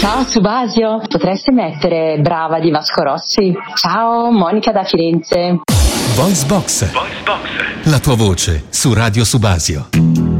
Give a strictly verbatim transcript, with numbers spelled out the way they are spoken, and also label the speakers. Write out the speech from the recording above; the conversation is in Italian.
Speaker 1: Ciao Subasio, potreste mettere Brava di Vasco Rossi? Ciao, Monica da Firenze.
Speaker 2: Voice Box. Voice Box. La tua voce su Radio Subasio.